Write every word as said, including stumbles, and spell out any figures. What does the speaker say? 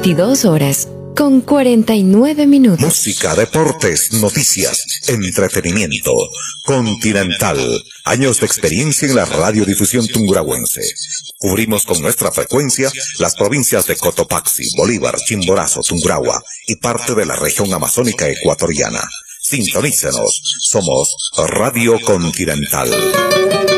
veintidós horas con cuarenta y nueve minutos. Música, deportes, noticias, entretenimiento. Continental. Años de experiencia en la radiodifusión tungurahuense. Cubrimos con nuestra frecuencia las provincias de Cotopaxi, Bolívar, Chimborazo, Tungurahua y parte de la región amazónica ecuatoriana. Sintonícenos. Somos Radio Continental.